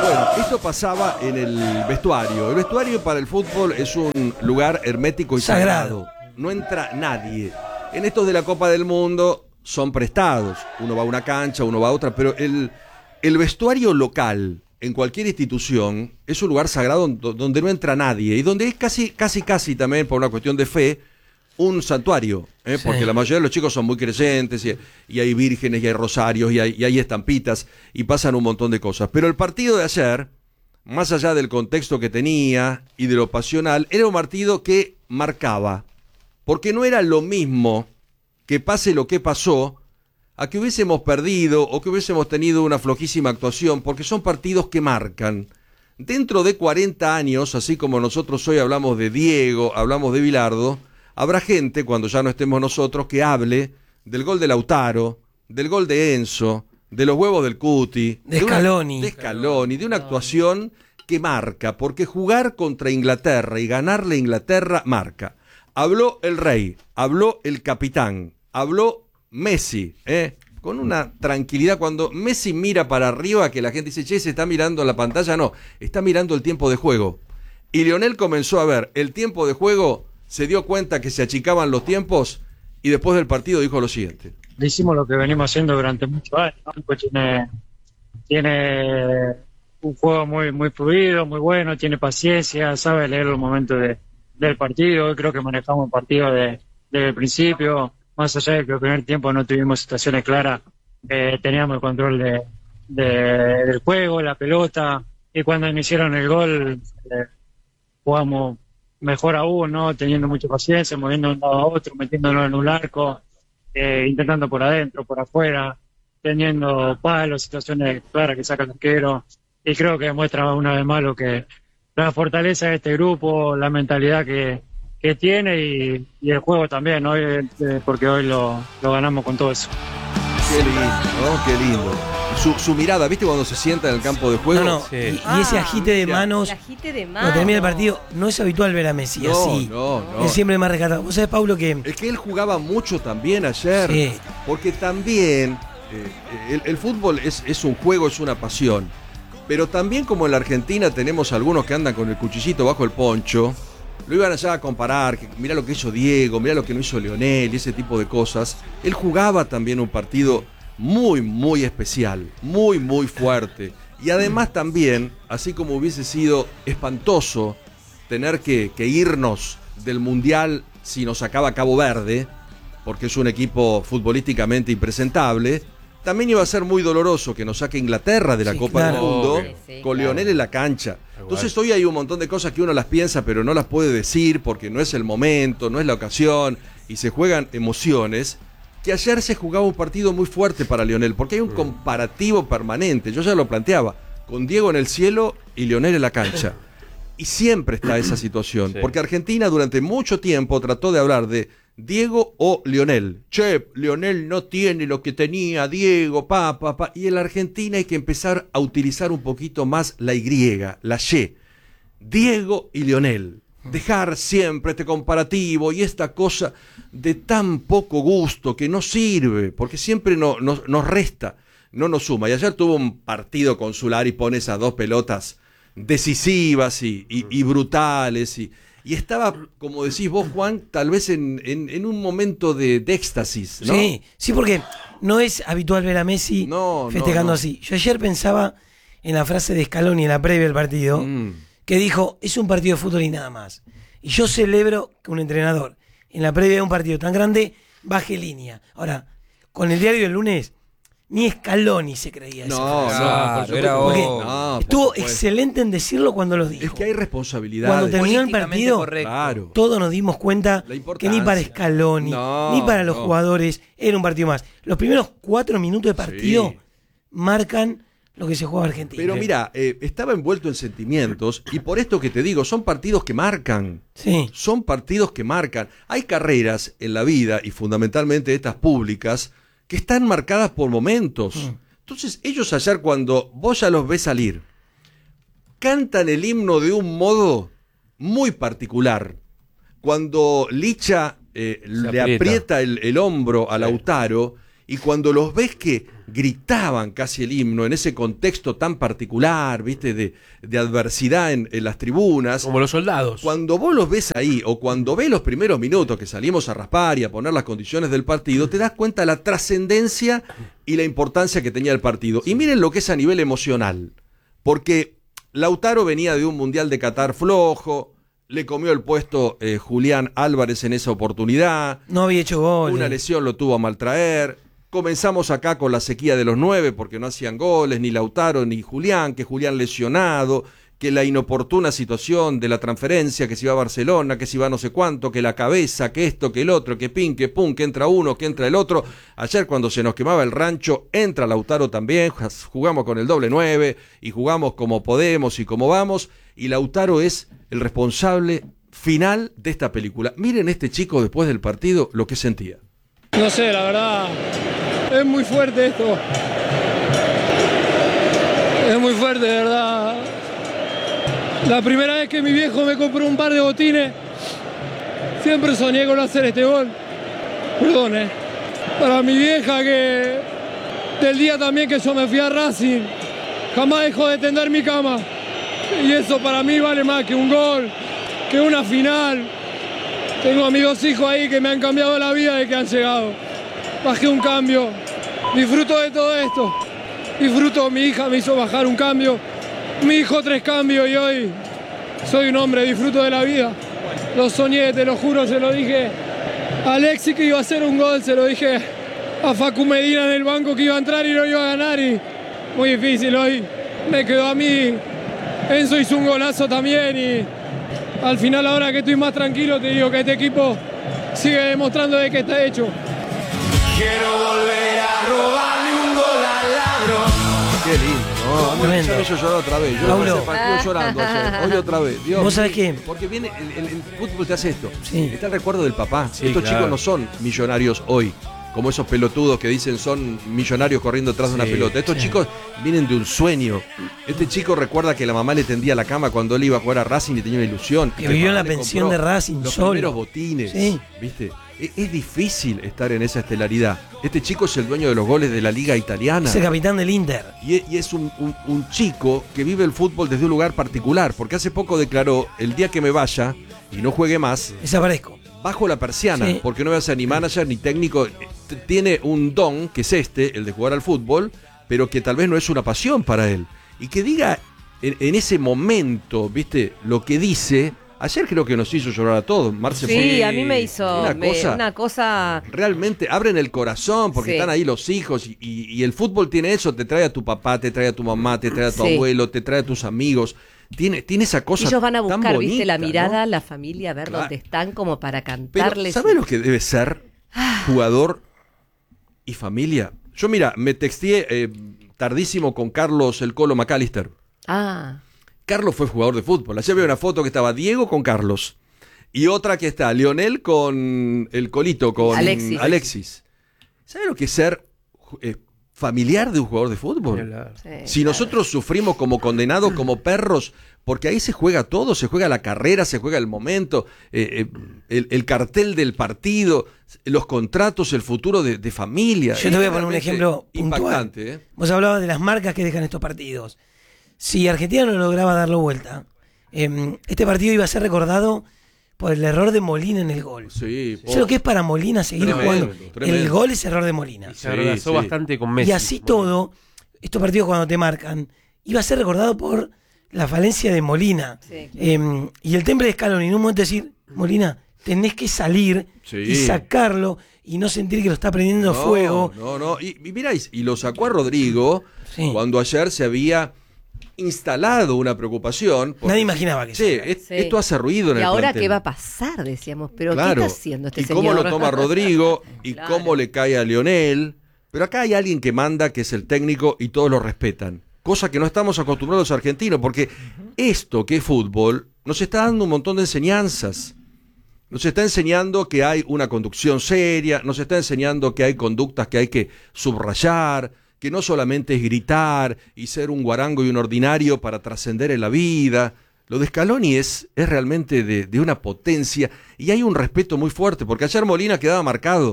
Bueno, esto pasaba en el vestuario. El vestuario para el fútbol es un lugar hermético y sagrado. No entra nadie. En estos de la Copa del Mundo son prestados. Uno va a una cancha, uno va a otra, pero el vestuario local en cualquier institución es un lugar sagrado donde no entra nadie y donde es casi también por una cuestión de fe un santuario, porque la mayoría de los chicos son muy creyentes y hay vírgenes y hay rosarios y hay estampitas y pasan un montón de cosas. Pero el partido de ayer, más allá del contexto que tenía y de lo pasional, era un partido que marcaba, porque no era lo mismo que pase lo que pasó a que hubiésemos perdido o que hubiésemos tenido una flojísima actuación, porque son partidos que marcan. Dentro de 40 años, así como nosotros hoy hablamos de Diego, hablamos de Bilardo, habrá gente, cuando ya no estemos nosotros, que hable del gol de Lautaro, del gol de Enzo, de los huevos del Cuti, de Scaloni, de una actuación que marca, porque jugar contra Inglaterra y ganarle a Inglaterra marca. Habló el rey, habló el capitán, habló Messi, con una tranquilidad. Cuando Messi mira para arriba, que la gente dice, che, se está mirando la pantalla, no, está mirando el tiempo de juego. Y Lionel comenzó a ver el tiempo de juego, se dio cuenta que se achicaban los tiempos y después del partido dijo lo siguiente. Hicimos lo que venimos haciendo durante muchos años, ¿no? Pues tiene un juego muy fluido, muy bueno, tiene paciencia, sabe leer los momentos del partido. Creo que manejamos el partido desde el principio, más allá de que el primer tiempo no tuvimos situaciones claras, teníamos el control del juego, la pelota, y cuando iniciaron el gol jugamos mejor aún, ¿no? Teniendo mucha paciencia, moviendo de un lado a otro, metiéndolo en un arco, intentando por adentro, por afuera, teniendo palos, situaciones claras que saca el arquero, y creo que demuestra una vez más lo que la fortaleza de este grupo, la mentalidad que tiene y el juego también, ¿no? Porque hoy lo ganamos con todo eso. Qué lindo, ¿no? Qué lindo. Su mirada, ¿viste cuando se sienta en el campo de juego? No. Sí. Y ese agite de manos. Cuando termina el partido, no es habitual ver a Messi así. No. Es siempre más rescatado. ¿Vos sabés, Pablo, que es que él jugaba mucho también ayer? Sí. Porque también el fútbol es un juego, es una pasión. Pero también, como en la Argentina tenemos algunos que andan con el cuchillito bajo el poncho, lo iban allá a comparar, que mirá lo que hizo Diego, mirá lo que no hizo Lionel y ese tipo de cosas. Él jugaba también un partido muy especial, muy fuerte. Y además también, así como hubiese sido espantoso tener que irnos del Mundial si nos sacaba Cabo Verde, porque es un equipo futbolísticamente impresentable, también iba a ser muy doloroso que nos saque Inglaterra de la Copa del Mundo con Lionel en la cancha. Entonces hoy hay un montón de cosas que uno las piensa pero no las puede decir porque no es el momento, no es la ocasión y se juegan emociones. Que ayer se jugaba un partido muy fuerte para Lionel, porque hay un comparativo permanente, yo ya lo planteaba, con Diego en el cielo y Lionel en la cancha. Y siempre está esa situación, porque Argentina durante mucho tiempo trató de hablar de Diego o Lionel. Che, Lionel no tiene lo que tenía Diego, y en la Argentina hay que empezar a utilizar un poquito más la Y, la Y. Diego y Lionel. Dejar siempre este comparativo y esta cosa de tan poco gusto que no sirve, porque siempre nos resta, no nos suma. Y ayer tuvo un partido consular y pone esas dos pelotas decisivas y brutales y estaba, como decís vos, Juan, tal vez en un momento de éxtasis, ¿no? Sí, porque no es habitual ver a Messi festejando así. Yo ayer pensaba en la frase de Scaloni en la previa del partido, que dijo, es un partido de fútbol y nada más. Y yo celebro que un entrenador en la previa de un partido tan grande baje línea. Ahora, con el diario del lunes, ni Scaloni se creía eso. Estuvo excelente en decirlo cuando lo dijo. Es que hay responsabilidad. Cuando terminó el partido, todos nos dimos cuenta que ni para Scaloni, ni para los jugadores, era un partido más. Los primeros 4 minutos de partido marcan lo que se juega en Argentina. Pero mira, estaba envuelto en sentimientos y por esto que te digo, son partidos que marcan. Sí. Son partidos que marcan. Hay carreras en la vida y fundamentalmente estas públicas que están marcadas por momentos. Entonces ellos ayer cuando vos ya los ves salir, cantan el himno de un modo muy particular. Cuando Licha le aprieta el hombro a Lautaro y cuando los ves que gritaban casi el himno en ese contexto tan particular, ¿viste? De adversidad en las tribunas. Como los soldados. Cuando vos los ves ahí, o cuando ves los primeros minutos que salimos a raspar y a poner las condiciones del partido, te das cuenta de la trascendencia y la importancia que tenía el partido. Y miren lo que es a nivel emocional, porque Lautaro venía de un Mundial de Qatar flojo, le comió el puesto Julián Álvarez en esa oportunidad. No había hecho gol. Una lesión lo tuvo a maltraer. Comenzamos acá con la sequía de los 9 porque no hacían goles, ni Lautaro ni Julián, que Julián lesionado, que la inoportuna situación de la transferencia, que se iba a Barcelona, que se iba a no sé cuánto, que la cabeza, que esto, que el otro, que pin, que pum, que entra uno, que entra el otro. Ayer cuando se nos quemaba el rancho, entra Lautaro también, jugamos con el doble 9 y jugamos como podemos y como vamos, y Lautaro es el responsable final de esta película. Miren este chico después del partido lo que sentía. No sé, la verdad, es muy fuerte esto. Es muy fuerte, de verdad. La primera vez que mi viejo me compró un par de botines, siempre soñé con hacer este gol. Perdón, Para mi vieja, que del día también que yo me fui a Racing, jamás dejó de tender mi cama. Y eso para mí vale más que un gol, que una final. Tengo a mis 2 hijos ahí que me han cambiado la vida de que han llegado. Bajé un cambio, disfruto de todo esto. Disfruto, mi hija me hizo bajar un cambio, mi hijo 3 cambios y hoy soy un hombre, disfruto de la vida. Lo soñé, te lo juro, se lo dije a Alexis que iba a hacer un gol, se lo dije a Facu Medina en el banco que iba a entrar y no iba a ganar y muy difícil hoy. Me quedó a mí, Enzo hizo un golazo también y al final, ahora que estoy más tranquilo, te digo que este equipo sigue demostrando de que está hecho. Quiero volver a robarle un gol al ladrón. Qué lindo, ¿no? Tremendo. Me hizo llorar otra vez. Yo Paulo. ese partido llorando ayer. Hoy otra vez. Dios, ¿Vos sabés qué? Porque viene el fútbol te hace esto. Sí. Está el recuerdo del papá. Sí, Estos claro. chicos no son millonarios hoy, como esos pelotudos que dicen son millonarios corriendo detrás de una pelota. Estos chicos vienen de un sueño. Este chico recuerda que la mamá le tendía la cama cuando él iba a jugar a Racing y tenía una ilusión. Que vivió en la el papá le pensión compró de Racing los solo. primeros botines. Sí. ¿Viste? Es difícil estar en esa estelaridad. Este chico es el dueño de los goles de la liga italiana. Es el capitán del Inter. Y es un chico que vive el fútbol desde un lugar particular, porque hace poco declaró: el día que me vaya y no juegue más, Desaparezco. bajo la persiana, Sí. porque no voy a ser ni manager ni técnico. Tiene un don, que es el de jugar al fútbol, pero que tal vez no es una pasión para él. Y que diga en ese momento, ¿viste? Lo que dice. Ayer creo que nos hizo llorar a todos. Marce, Sí, fue a mí me hizo una cosa... Realmente abren el corazón porque Sí. están ahí los hijos y el fútbol tiene eso, te trae a tu papá, te trae a tu mamá, te trae a tu Sí. abuelo, te trae a tus amigos. Tiene esa cosa. Ellos van a tan buscar, bonita, viste, la mirada, ¿no? la familia, a ver Claro. dónde están como para Pero cantarles. ¿sabes lo que debe ser jugador y familia? Yo mira, me texteé tardísimo con Carlos el Colo McAllister. Ah, Carlos fue jugador de fútbol. Ayer veo una foto que estaba Diego con Carlos y otra que está Lionel con el Colito, con Alexis. ¿Sabe lo que es ser familiar de un jugador de fútbol? sí, Si nosotros sufrimos como condenados, como perros, porque ahí se juega todo, se juega la carrera, se juega el momento, el cartel del partido, los contratos, el futuro de familia. Yo te voy a poner un ejemplo impactante, puntual. Vos hablabas de las marcas que dejan estos partidos. Si Argentina no lograba darlo vuelta, este partido iba a ser recordado por el error de Molina en el gol. Sí, ¿Sabes lo que es para Molina seguir Tremendo, jugando? tremendo. El gol es error de Molina. Se abrazó bastante con Messi. Y así todo, estos partidos cuando te marcan, iba a ser recordado por la falencia de Molina. Sí. Y el temple de Scaloni, en un momento decir, Molina, tenés que salir y sacarlo y no sentir que lo está prendiendo fuego. No. Y mirá, y lo sacó a Rodrigo cuando ayer se había instalado una preocupación. Porque, nadie imaginaba que esto hace ruido en el Y ahora, plantel. ¿qué va a pasar? Decíamos, pero Claro. ¿qué está haciendo este ¿Y señor? cómo lo toma Rodrigo? ¿Y Claro. cómo le cae a Lionel? Pero acá hay alguien que manda, que es el técnico, y todos lo respetan. Cosa que no estamos acostumbrados los argentinos, porque esto que es fútbol nos está dando un montón de enseñanzas. Nos está enseñando que hay una conducción seria, nos está enseñando que hay conductas que hay que subrayar, que no solamente es gritar y ser un guarango y un ordinario para trascender en la vida. Lo de Scaloni es realmente de una potencia y hay un respeto muy fuerte, porque ayer Molina quedaba marcado.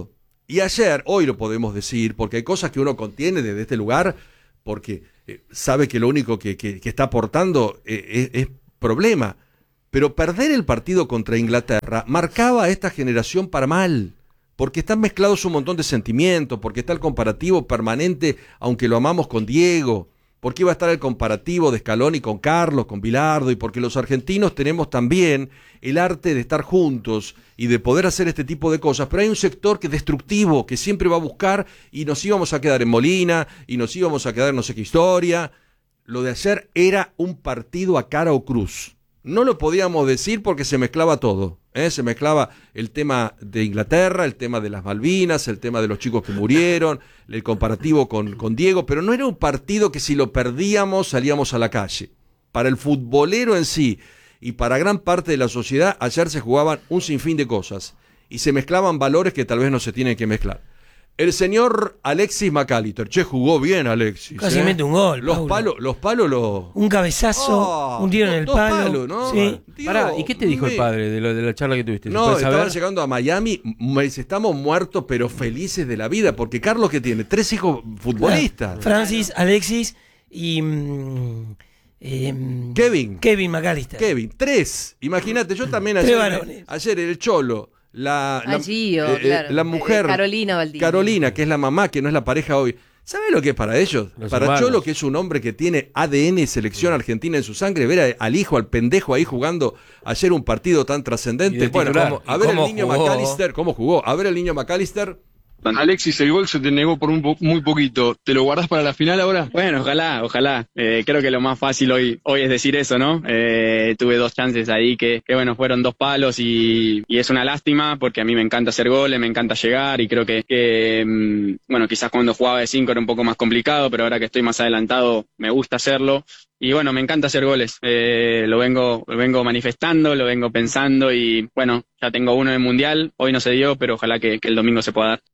Y ayer, hoy lo podemos decir, porque hay cosas que uno contiene desde este lugar, porque sabe que lo único que está aportando es problema. Pero perder el partido contra Inglaterra marcaba a esta generación para mal, porque están mezclados un montón de sentimientos, porque está el comparativo permanente, aunque lo amamos, con Diego, porque iba a estar el comparativo de Scaloni con Carlos, con Bilardo, y porque los argentinos tenemos también el arte de estar juntos y de poder hacer este tipo de cosas, pero hay un sector que es destructivo, que siempre va a buscar, y nos íbamos a quedar en Molina, y nos íbamos a quedar en no sé qué historia. Lo de ayer era un partido a cara o cruz. No lo podíamos decir porque se mezclaba todo, se mezclaba el tema de Inglaterra, el tema de las Malvinas, el tema de los chicos que murieron, el comparativo con Diego, pero no era un partido que si lo perdíamos salíamos a la calle. Para el futbolero en sí y para gran parte de la sociedad, ayer se jugaban un sinfín de cosas y se mezclaban valores que tal vez no se tienen que mezclar. El señor Alexis McAllister, jugó bien Alexis. Casi mete un gol. Los palos. Un cabezazo, un tiro en el palo. Palos, ¿no? Sí. Pará, ¿y qué te dijo el padre de la charla que tuviste? No, estaban llegando a Miami, estamos muertos pero felices de la vida, porque Carlos que tiene 3 hijos futbolistas. Francis, Alexis y Kevin McAllister. 3. Imagínate, yo también 3 varones. Ayer el Cholo. La mujer Carolina, que es la mamá, que no es la pareja hoy. ¿Sabe lo que es para ellos? Para hermanos. Cholo, que es un hombre que tiene ADN selección argentina en su sangre, ver al hijo, al pendejo ahí jugando ayer un partido tan trascendente. Bueno, a ver el niño McAllister, ¿cómo jugó? A ver el niño McAllister. Alexis, el gol se te negó por muy poquito. ¿Te lo guardás para la final ahora? Bueno, ojalá. Creo que lo más fácil hoy es decir eso, ¿no? Tuve 2 chances ahí que bueno, fueron 2 palos y es una lástima porque a mí me encanta hacer goles, me encanta llegar y creo que bueno, quizás cuando jugaba de 5 era un poco más complicado, pero ahora que estoy más adelantado me gusta hacerlo. Y bueno, me encanta hacer goles, lo vengo manifestando, lo vengo pensando y bueno, ya tengo uno en el Mundial, hoy no se dio, pero ojalá que el domingo se pueda dar.